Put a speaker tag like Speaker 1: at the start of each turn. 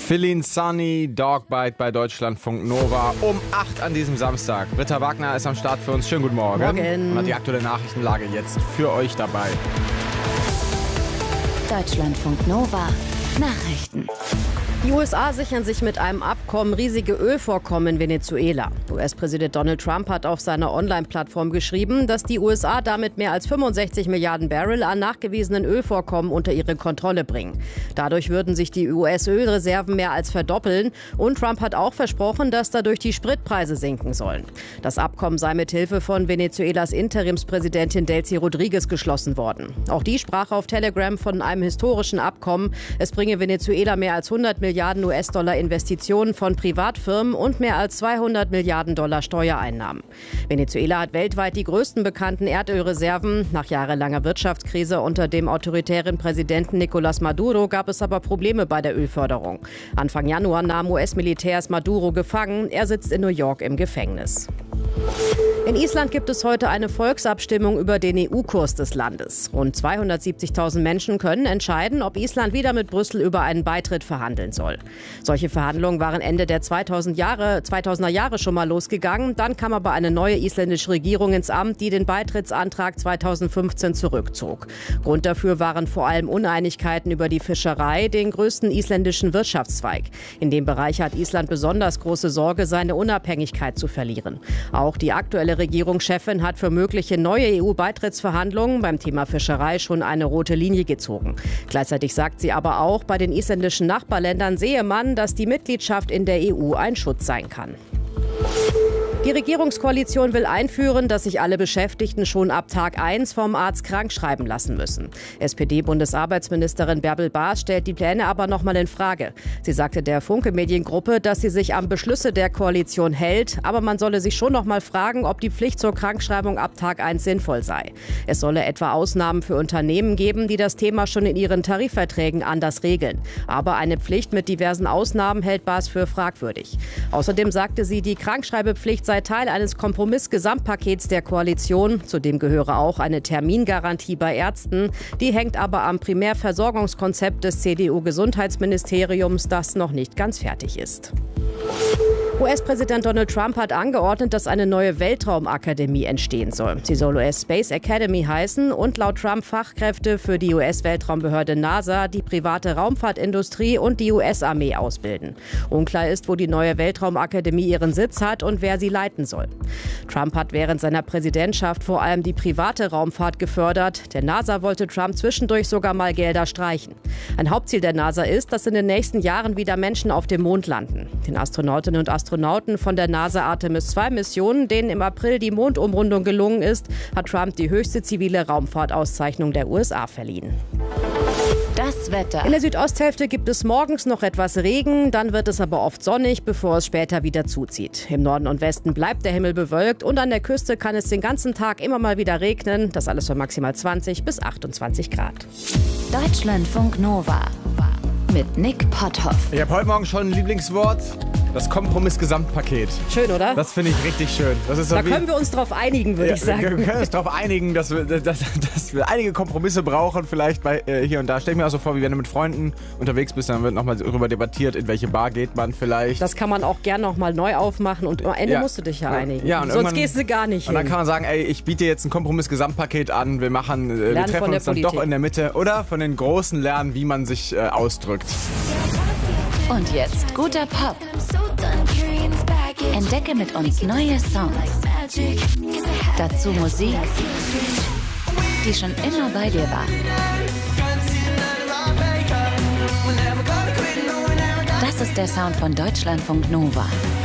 Speaker 1: Feeling Sunny, Dogbite bei Deutschlandfunk Nova um 8 an diesem Samstag. Britta Wagner ist am Start für uns. Schönen guten Morgen.
Speaker 2: Morgen.
Speaker 1: Und hat die aktuelle Nachrichtenlage jetzt für euch dabei.
Speaker 3: Deutschlandfunk Nova Nachrichten.
Speaker 2: Die USA sichern sich mit einem Abkommen riesige Ölvorkommen in Venezuela. US-Präsident Donald Trump hat auf seiner Online-Plattform geschrieben, dass die USA damit mehr als 65 Milliarden Barrel an nachgewiesenen Ölvorkommen unter ihre Kontrolle bringen. Dadurch würden sich die US-Ölreserven mehr als verdoppeln. Und Trump hat auch versprochen, dass dadurch die Spritpreise sinken sollen. Das Abkommen sei mit Hilfe von Venezuelas Interimspräsidentin Delcy Rodriguez geschlossen worden. Auch die sprach auf Telegram von einem historischen Abkommen. Es bringe Venezuela mehr als 100 Milliarden US-Dollar Investitionen von Privatfirmen und mehr als 200 Milliarden Dollar Steuereinnahmen. Venezuela hat weltweit die größten bekannten Erdölreserven. Nach jahrelanger Wirtschaftskrise unter dem autoritären Präsidenten Nicolás Maduro gab es aber Probleme bei der Ölförderung. Anfang Januar nahmen US-Militärs Maduro gefangen. Er sitzt in New York im Gefängnis. In Island gibt es heute eine Volksabstimmung über den EU-Kurs des Landes. Rund 270.000 Menschen können entscheiden, ob Island wieder mit Brüssel über einen Beitritt verhandeln soll. Solche Verhandlungen waren Ende der 2000er Jahre schon mal losgegangen. Dann kam aber eine neue isländische Regierung ins Amt, die den Beitrittsantrag 2015 zurückzog. Grund dafür waren vor allem Uneinigkeiten über die Fischerei, den größten isländischen Wirtschaftszweig. In dem Bereich hat Island besonders große Sorge, seine Unabhängigkeit zu verlieren. Auch die aktuelle Regierungschefin hat für mögliche neue EU-Beitrittsverhandlungen beim Thema Fischerei schon eine rote Linie gezogen. Gleichzeitig sagt sie aber auch, bei den isländischen Nachbarländern sehe man, dass die Mitgliedschaft in der EU ein Schutz sein kann. Die Regierungskoalition will einführen, dass sich alle Beschäftigten schon ab Tag 1 vom Arzt krankschreiben lassen müssen. SPD-Bundesarbeitsministerin Bärbel Baas stellt die Pläne aber noch mal in Frage. Sie sagte der Funke-Mediengruppe, dass sie sich an Beschlüsse der Koalition hält, aber man solle sich schon noch mal fragen, ob die Pflicht zur Krankschreibung ab Tag 1 sinnvoll sei. Es solle etwa Ausnahmen für Unternehmen geben, die das Thema schon in ihren Tarifverträgen anders regeln. Aber eine Pflicht mit diversen Ausnahmen hält Baas für fragwürdig. Außerdem sagte sie, die Krankschreibepflicht sei Teil eines Kompromiss-Gesamtpakets der Koalition. Zudem gehöre auch eine Termingarantie bei Ärzten. Die hängt aber am Primärversorgungskonzept des CDU-Gesundheitsministeriums, das noch nicht ganz fertig ist. US-Präsident Donald Trump hat angeordnet, dass eine neue Weltraumakademie entstehen soll. Sie soll US Space Academy heißen und laut Trump Fachkräfte für die US-Weltraumbehörde NASA, die private Raumfahrtindustrie und die US-Armee ausbilden. Unklar ist, wo die neue Weltraumakademie ihren Sitz hat und wer sie leiten soll. Trump hat während seiner Präsidentschaft vor allem die private Raumfahrt gefördert. Der NASA wollte Trump zwischendurch sogar mal Gelder streichen. Ein Hauptziel der NASA ist, dass in den nächsten Jahren wieder Menschen auf dem Mond landen. Den Astronautinnen und Astronauten von der NASA-Artemis-2-Mission, denen im April die Mondumrundung gelungen ist, hat Trump die höchste zivile Raumfahrtauszeichnung der USA verliehen.
Speaker 3: Das Wetter.
Speaker 2: In der Südosthälfte gibt es morgens noch etwas Regen, dann wird es aber oft sonnig, bevor es später wieder zuzieht. Im Norden und Westen bleibt der Himmel bewölkt und an der Küste kann es den ganzen Tag immer mal wieder regnen. Das alles von maximal 20 bis 28 Grad.
Speaker 3: Deutschlandfunk Nova mit Nick Potthoff.
Speaker 1: Ich habe heute Morgen schon ein Lieblingswort. Das Kompromiss-Gesamtpaket.
Speaker 2: Schön, oder?
Speaker 1: Das finde ich richtig schön. Das ist so
Speaker 2: da können wir uns drauf einigen, würde ich sagen.
Speaker 1: Wir können uns darauf einigen, dass wir einige Kompromisse brauchen, vielleicht bei hier und da. Stell ich mir auch so vor, wie wenn du mit Freunden unterwegs bist, dann wird nochmal darüber debattiert, in welche Bar geht man vielleicht.
Speaker 2: Das kann man auch gern nochmal neu aufmachen und am Ende musst du dich ja einigen. Ja, und sonst gehst du gar nicht hin.
Speaker 1: Und dann kann man sagen, ey, ich biete jetzt ein Kompromiss-Gesamtpaket an, wir treffen uns dann doch in der Mitte. Oder von den Großen lernen, wie man sich ausdrückt.
Speaker 3: Und jetzt guter Pop. Entdecke mit uns neue Songs. Dazu Musik, die schon immer bei dir war. Das ist der Sound von Deutschlandfunk Nova.